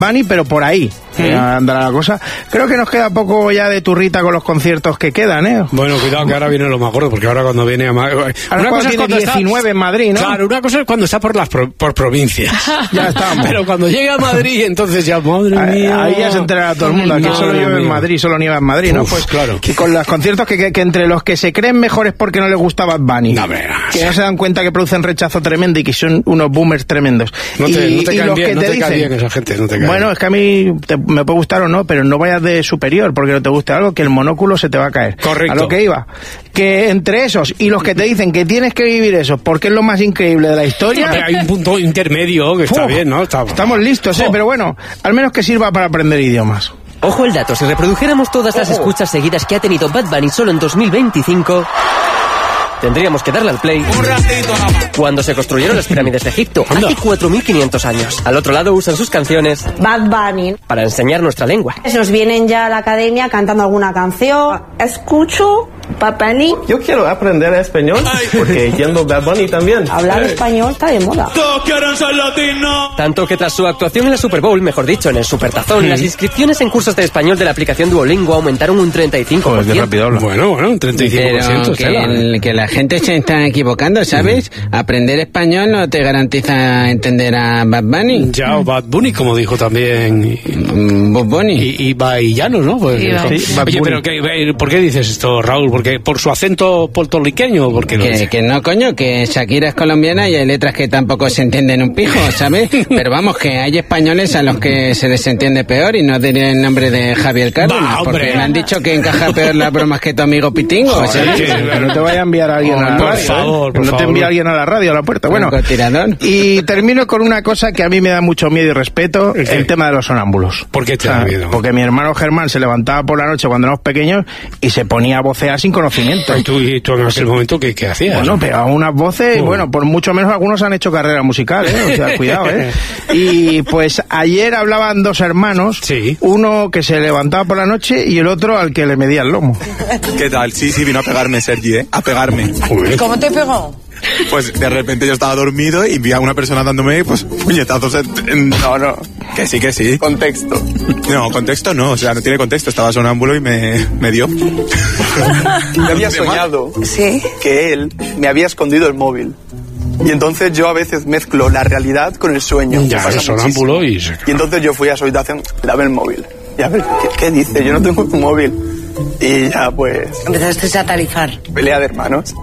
Bunny, pero por ahí andará la cosa. Creo que nos queda poco ya de turrita con los conciertos que quedan, ¿eh? Bueno, cuidado que ahora viene lo más gordo, porque ahora cuando viene a Madrid... Una cosa es cuando 19 en Madrid, ¿no? Claro, una cosa es cuando está por provincias. Ya estamos. Pero cuando llega a Madrid, entonces ya, madre mía... Ahí ya se entera todo el mundo, aquí solo nieva en Madrid, solo nieva en Madrid, ¿no? Pues claro. Y con los conciertos que entre los que se creen mejores porque no les gusta Bad Bunny, que no se dan cuenta que producen rechazo tremendo y que son unos boomers tremendos. No te cae bien esa gente, no te cae bueno, bien. Es que a mí me puede gustar o no, pero no vayas de superior porque no te guste algo, que el monóculo se te va a caer. Correcto. A lo que iba. Que entre esos y los que te dicen que tienes que vivir eso porque es lo más increíble de la historia... Pero hay un punto intermedio que está bien, ¿no? Estamos listos, pero bueno, al menos que sirva para aprender idiomas. Ojo el dato, si reprodujéramos todas las escuchas seguidas que ha tenido Bad Bunny solo en 2025... tendríamos que darle al play un ratito nada más. Cuando se construyeron las pirámides de Egipto, hace 4.500 años. Al otro lado usan sus canciones Bad Bunny para enseñar nuestra lengua. Nos vienen ya a la academia cantando alguna canción. Escucho Bad Bunny. Yo quiero aprender español porque entiendo Bad Bunny también. Hablar español está de moda. Todos quieren ser latinos. Tanto que tras su actuación en la Super Bowl, mejor dicho, en el Supertazón, las inscripciones en cursos de español de la aplicación Duolingo aumentaron un 35%. Joder, qué rápido habla. Bueno, un 35%. Pero que la gente se está equivocando, ¿sabes? Aprender español no te garantiza entender a Bad Bunny. Ya, o Bad Bunny, como dijo también... Bad Bunny. Y Baillanos, ¿no? Pues, sí, oye, pero ¿por qué dices esto, Raúl? ¿Porque por su acento puertorriqueño? Que no, coño, que Shakira es colombiana y hay letras que tampoco se entienden un pijo, ¿sabes? Pero vamos, que hay españoles a los que se les entiende peor y no diré el nombre de Javier Cárdenas, porque me han dicho que encaja peor las bromas que tu amigo Pitingo. Joder, ¿sabes? que no te vaya a enviar a alguien a la radio. Por favor, no te envíe alguien a la radio, a la puerta. Bueno, y termino con una cosa que a mí me da mucho miedo y respeto, el tema de los sonámbulos. ¿Por qué te da miedo? Porque mi hermano Germán se levantaba por la noche cuando éramos pequeños y se ponía a vocear sin conocimiento. ¿Y tú en aquel momento qué hacías? Bueno, pegaba unas voces, bueno, por mucho menos algunos han hecho carrera musical, o sea, cuidado, Y pues ayer hablaban dos hermanos, uno que se levantaba por la noche y el otro al que le medía el lomo. ¿Qué tal? Sí, vino a pegarme Sergi, a pegarme. ¿Cómo te pegó? Pues de repente yo estaba dormido y vi a una persona dándome pues puñetazos No. Que sí. Contexto. No, contexto no, o sea, no tiene contexto. Estaba sonámbulo y me dio. Yo había soñado que él me había escondido el móvil. Y entonces yo a veces mezclo la realidad con el sueño. Ya, es sonámbulo y entonces yo fui a su habitación, dame el móvil. Y a ver, ¿qué dice? Yo no tengo un móvil. Y ya pues... Empezaste a talizar. Pelea de hermanos.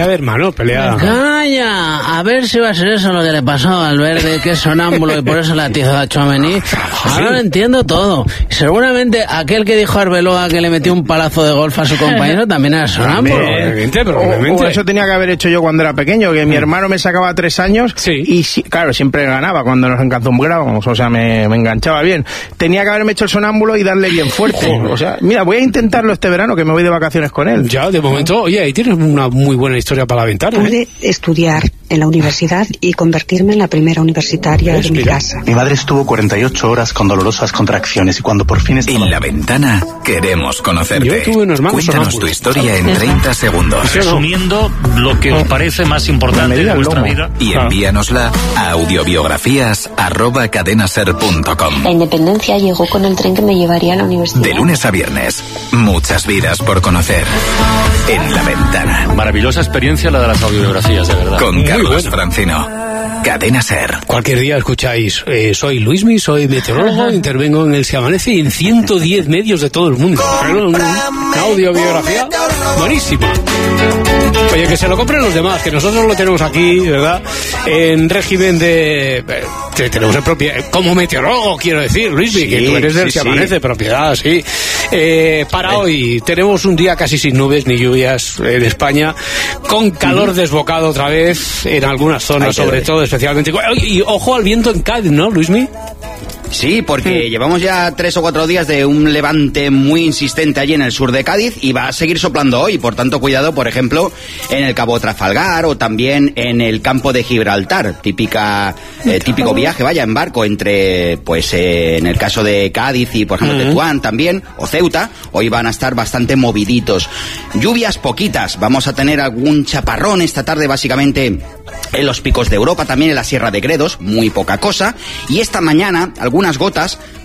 Calla, a ver si va a ser eso lo que le pasó al verde, que es sonámbulo y por eso la atizó a Tchouaméni. Ahora lo entiendo todo. Seguramente aquel que dijo a Arbeloa que le metió un palazo de golf a su compañero también era sonámbulo. Probablemente. O eso tenía que haber hecho yo cuando era pequeño, que mi hermano me sacaba 3 años y claro, siempre ganaba cuando nos encanzumbrábamos, o sea, me enganchaba bien. Tenía que haberme hecho el sonámbulo y darle bien fuerte. O sea, mira, voy a intentarlo este verano que me voy de vacaciones con él. Ya, de momento, oye, ahí tienes una muy buena historia para la ventana. Pude estudiar en la universidad y convertirme en la primera universitaria de mi casa. Mi madre estuvo 48 horas con dolorosas contracciones y cuando por fin... En La Ventana queremos conocerte. Yo tuve unos hermanos Cuéntanos tu historia en 30 segundos. Resumiendo lo que os parece más importante de vuestra vida. Y envíanosla a audiobiografías@cadenaser.com. La independencia llegó con el tren que me llevaría a la universidad. De lunes a viernes, muchas vidas por conocer. En La Ventana. Maravillosa experiencia la de las audiobiografías, de verdad. Con Carlos Francino. Cadena Ser. Cualquier día escucháis, soy Luismi, soy meteorólogo, intervengo en El Se Amanece y en 110 medios de todo el mundo. Una audiobiografía buenísima. Oye, que se lo compren los demás, que nosotros lo tenemos aquí, ¿verdad? En régimen de... tenemos en propiedad, como meteorólogo, quiero decir, Luismi, que tú eres del Se Amanece, propiedad, sí. Para hoy tenemos un día casi sin nubes ni lluvias en España, con calor desbocado otra vez en algunas zonas, sobre todo, especialmente. Y ojo al viento en Cádiz, ¿no, Luismi? Sí, porque llevamos ya 3 o 4 días de un levante muy insistente allí en el sur de Cádiz y va a seguir soplando hoy, por tanto cuidado, por ejemplo, en el Cabo Trafalgar o también en el campo de Gibraltar, típico viaje, en barco entre, en el caso de Cádiz y, por ejemplo, Tetuán también, o Ceuta, hoy van a estar bastante moviditos. Lluvias poquitas, vamos a tener algún chaparrón esta tarde básicamente en los picos de Europa, también en la Sierra de Gredos, muy poca cosa, y esta mañana algunas unas gotas